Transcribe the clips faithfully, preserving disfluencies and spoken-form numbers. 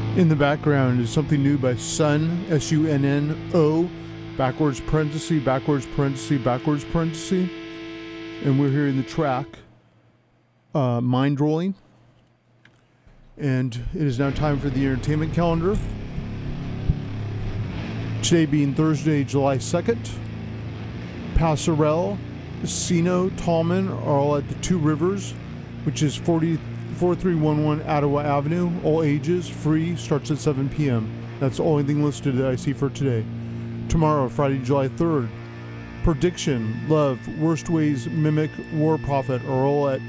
In the background is something new by Sunn, S U N N O, backwards parenthesis, backwards parenthesis, backwards parenthesis. And we're hearing the track, uh, Mind Rolling. And it is now time for the entertainment calendar. Today being Thursday, July second. Passerelle, Sino, Tallman are all at the Two Rivers, which is forty-three eleven Ottawa Avenue. All ages, free, starts at seven p.m. That's the only thing listed that I see for today. Tomorrow, Friday, July third. Prediction, Love, Worst Ways, Mimic, War Prophet are all at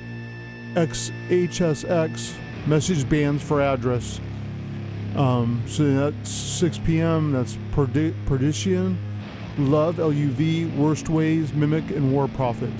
X H S X. Message bands for address. Um, so that's six p.m. That's Perdi- Perdition, Love, L U V, Worst Ways, Mimic, and War Prophet.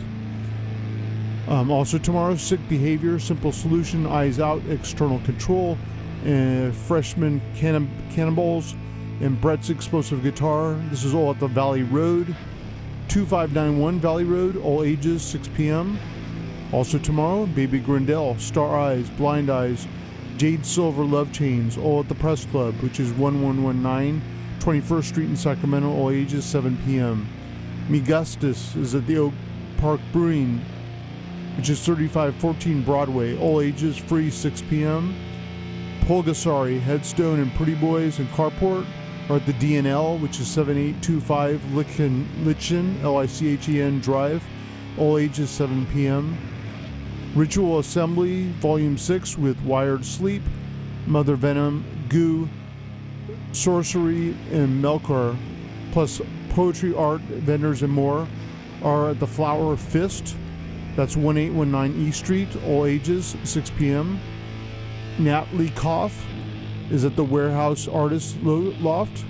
Um, also tomorrow, Sick Behavior, Simple Solution, Eyes Out, External Control, and Freshman Cann- Cannibals, and Brett's Explosive Guitar. This is all at the Valley Road, two five nine one Valley Road, all ages, six p.m. Also tomorrow, Baby Grindel, Star Eyes, Blind Eyes, Jade Silver Love Chains, all at the Press Club, which is eleven nineteen twenty-first Street in Sacramento, all ages, seven p.m. Migustus is at the Oak Park Brewing, which is thirty-five fourteen Broadway, all ages, free, six p.m. Pulgasari, Headstone, and Pretty Boys and Carport are at the D N L, which is seventy-eight twenty-five Lichen, Lichen, L I C H E N Drive, all ages, seven p.m. Ritual Assembly, Volume six with Wired Sleep, Mother Venom, Goo, Sorcery, and Melkor, plus poetry, art, vendors, and more are at the Flower Fist. That's eighteen nineteen E Street, all ages, six p.m. Natalie Koff is at the Warehouse Artists Loft.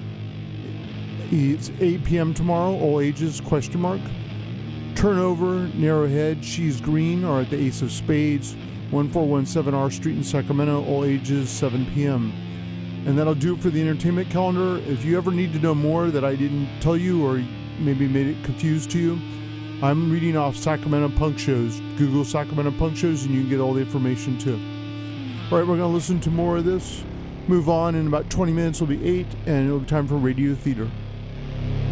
It's eight p.m. tomorrow, all ages, question mark. Turnover, Narrowhead, She's Green are at the Ace of Spades, fourteen seventeen R Street in Sacramento, all ages, seven p.m. And that'll do it for the entertainment calendar. If you ever need to know more that I didn't tell you or maybe made it confused to you, I'm reading off Sacramento Punk Shows. Google Sacramento Punk Shows and you can get all the information too. All right, we're going to listen to more of this. Move on. In about twenty minutes, it'll be eight, and it'll be time for Radio Theater.